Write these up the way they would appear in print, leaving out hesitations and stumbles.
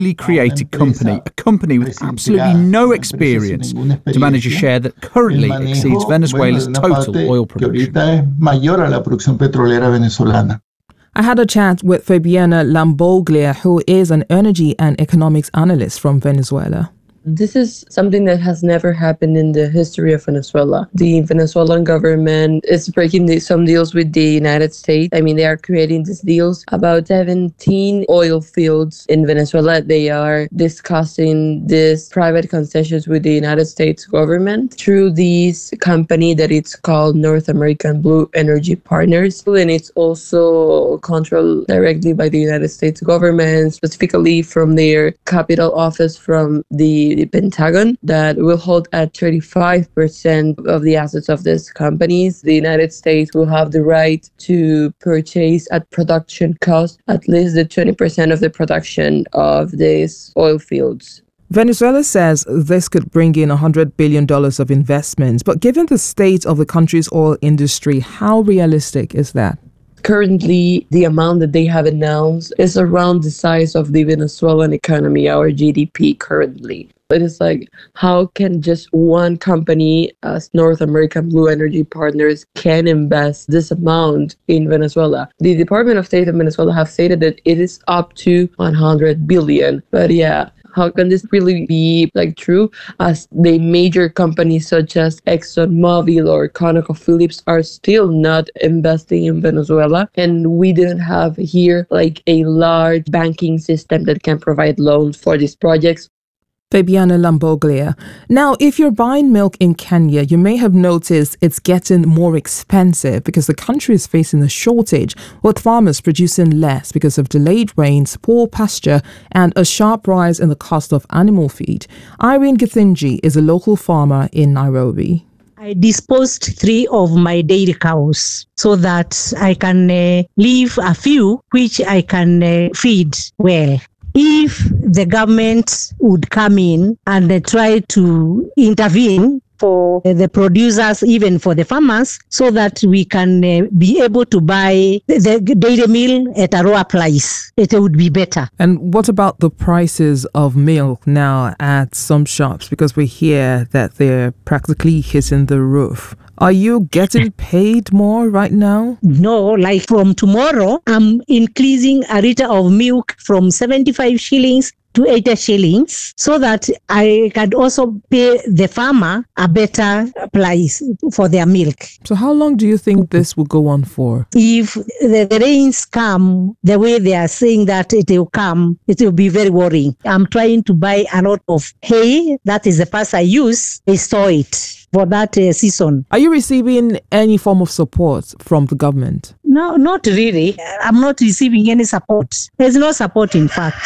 created company, a company with absolutely no experience, to manage a share that currently exceeds Venezuela's total oil production. I had a chat with Fabiana Lamboglia, who is an energy and economics analyst from Venezuela. This is something that has never happened in the history of Venezuela. The Venezuelan government is breaking some deals with the United States. I mean, they are creating these deals. About 17 oil fields in Venezuela, they are discussing these private concessions with the United States government through this company that it's called North American Blue Energy Partners. And it's also controlled directly by the United States government, specifically from their capital office from the Pentagon, that will hold at 35% of the assets of these companies. The United States will have the right to purchase at production cost at least the 20% of the production of these oil fields. Venezuela says this could bring in $100 billion of investments, but given the state of the country's oil industry, how realistic is that? Currently, the amount that they have announced is around the size of the Venezuelan economy, our GDP currently. It is like, how can just one company as North American Blue Energy Partners can invest this amount in Venezuela? The Department of State of Venezuela have stated that it is up to 100 billion. But yeah, how can this really be true, as the major companies such as ExxonMobil or ConocoPhillips are still not investing in Venezuela, and we didn't have here a large banking system that can provide loans for these projects. Fabiana Lamboglia. Now, if you're buying milk in Kenya, you may have noticed it's getting more expensive because the country is facing a shortage, with farmers producing less because of delayed rains, poor pasture, and a sharp rise in the cost of animal feed. Irene Githinji is a local farmer in Nairobi. I disposed 3 of my dairy cows so that I can leave a few which I can feed well. If the government would come in and try to intervene for the producers, even for the farmers, so that we can be able to buy the dairy meal at a lower price, it would be better. And what about the prices of milk now at some shops? Because we hear that they're practically hitting the roof. Are you getting paid more right now? No, from tomorrow, I'm increasing a liter of milk from 75 shillings to 80 shillings so that I can also pay the farmer a better price for their milk. So how long do you think this will go on for? If the rains come the way they are saying that it will come, it will be very worrying. I'm trying to buy a lot of hay. That is the first I use. I store it for that season. Are you receiving any form of support from the government? No, not really. I'm not receiving any support. There's no support, in fact.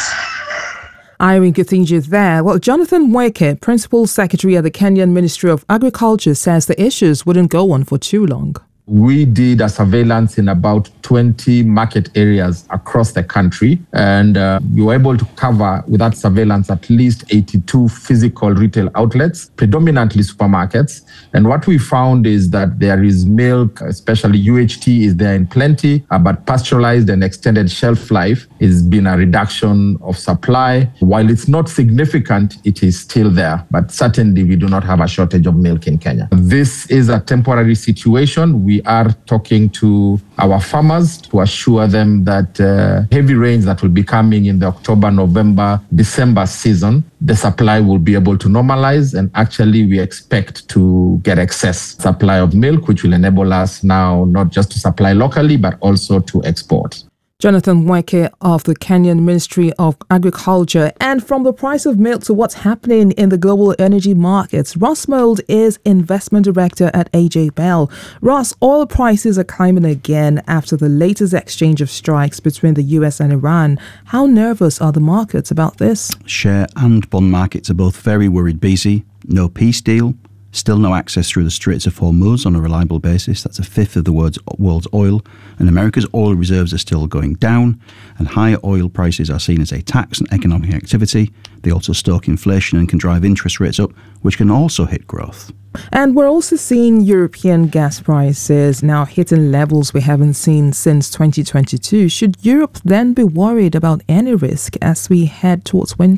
Irene Githinji there. Well, Jonathan Mweke, Principal Secretary at the Kenyan Ministry of Agriculture, says the issues wouldn't go on for too long. We did a surveillance in about 20 market areas across the country, and we were able to cover with that surveillance at least 82 physical retail outlets, predominantly supermarkets. And what we found is that there is milk, especially UHT is there in plenty, but pasteurized and extended shelf life has been a reduction of supply. While it's not significant, it is still there. But certainly we do not have a shortage of milk in Kenya. This is a temporary situation. We are talking to our farmers to assure them that heavy rains that will be coming in the October, November, December season, the supply will be able to normalize. And actually, we expect to get excess supply of milk, which will enable us now not just to supply locally, but also to export. Jonathan Mweke of the Kenyan Ministry of Agriculture. And from the price of milk to what's happening in the global energy markets, Ross Mould is Investment Director at AJ Bell. Ross, oil prices are climbing again after the latest exchange of strikes between the US and Iran. How nervous are the markets about this? Share and bond markets are both very worried, BC. No peace deal, Still no access through the Straits of Hormuz on a reliable basis. That's a fifth of the world's oil. And America's oil reserves are still going down. And higher oil prices are seen as a tax on economic activity. They also stoke inflation and can drive interest rates up, which can also hit growth. And we're also seeing European gas prices now hitting levels we haven't seen since 2022. Should Europe then be worried about any risk as we head towards winter?